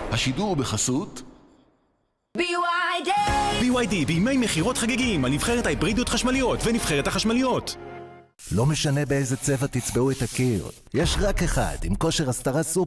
השידור בחסות BYD! BYD בימי מחירות חגיגים על נבחרת ההיברידיות חשמליות ונבחרת החשמליות. לא משנה באיזה צבע תצבעו את הקיר, יש רק אחד עם כושר הסתרה סופר